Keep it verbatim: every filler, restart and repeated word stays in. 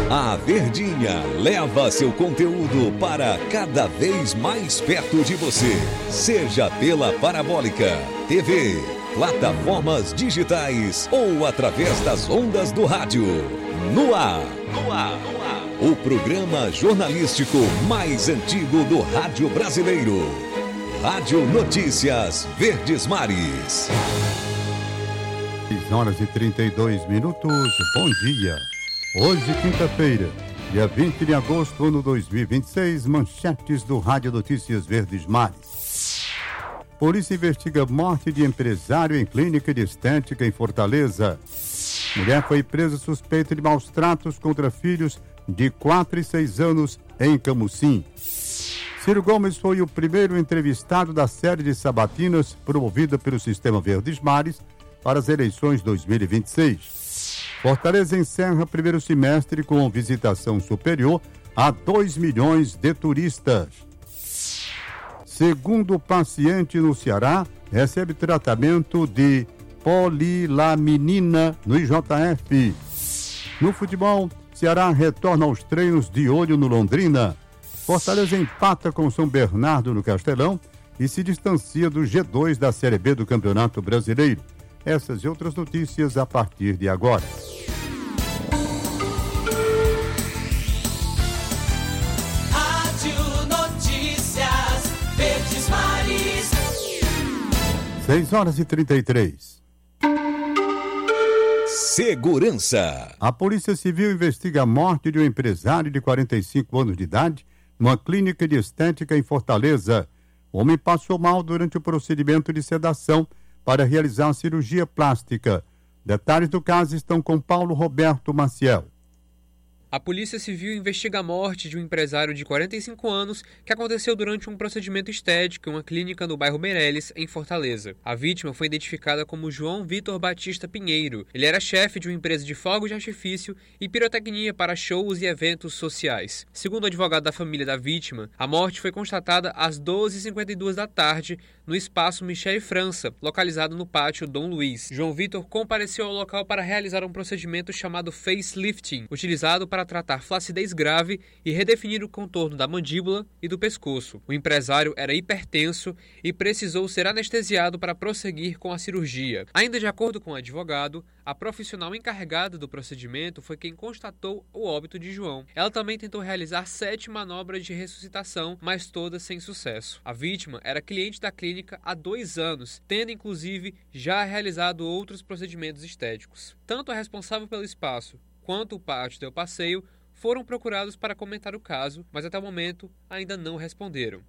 A Verdinha leva seu conteúdo para cada vez mais perto de você. Seja pela Parabólica, T V, plataformas digitais ou através das ondas do rádio. No ar, no ar, no ar. O programa jornalístico mais antigo do rádio brasileiro. Rádio Notícias Verdes Mares. seis horas e trinta e dois minutos. Bom dia. Hoje, quinta-feira, dia vinte de agosto, ano dois mil e vinte e seis, manchetes do Rádio Notícias Verdes Mares. Polícia investiga morte de empresário em clínica de estética em Fortaleza. Mulher foi presa suspeita de maus tratos contra filhos de quatro e seis anos em Camusim. Ciro Gomes foi o primeiro entrevistado da série de sabatinas promovida pelo Sistema Verdes Mares para as eleições dois mil e vinte e seis. Fortaleza encerra primeiro semestre com visitação superior a dois milhões de turistas. Segundo paciente no Ceará, recebe tratamento de polilaminina no I J F. No futebol, Ceará retorna aos treinos de olho no Londrina. Fortaleza empata com São Bernardo no Castelão e se distancia do G dois da Série B do Campeonato Brasileiro. Essas e outras notícias a partir de agora. Rádio Notícias Verdes Mares. seis horas e trinta e três. Segurança. A Polícia Civil investiga a morte de um empresário de quarenta e cinco anos de idade numa clínica de estética em Fortaleza. O homem passou mal durante o procedimento de sedação para realizar a cirurgia plástica. Detalhes do caso estão com Paulo Roberto Maciel. A Polícia Civil investiga a morte de um empresário de quarenta e cinco anos que aconteceu durante um procedimento estético em uma clínica no bairro Meireles, em Fortaleza. A vítima foi identificada como João Vitor Batista Pinheiro. Ele era chefe de uma empresa de fogos de artifício e pirotecnia para shows e eventos sociais. Segundo o advogado da família da vítima, a morte foi constatada às doze e cinquenta e duas da tarde no espaço Michel e França, localizado no pátio Dom Luiz. João Vitor compareceu ao local para realizar um procedimento chamado facelifting, utilizado para para tratar flacidez grave e redefinir o contorno da mandíbula e do pescoço. O empresário era hipertenso e precisou ser anestesiado para prosseguir com a cirurgia. Ainda de acordo com o advogado, a profissional encarregada do procedimento foi quem constatou o óbito de João. Ela também tentou realizar sete manobras de ressuscitação, mas todas sem sucesso. A vítima era cliente da clínica há dois anos, tendo inclusive já realizado outros procedimentos estéticos. Tanto a responsável pelo espaço quanto o pátio Del Passeio foram procurados para comentar o caso, mas até o momento ainda não responderam.